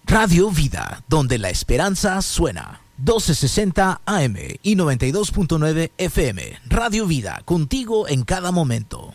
Radio Vida, donde la esperanza suena. 1260 AM y 92.9 FM. Radio Vida, contigo en cada momento.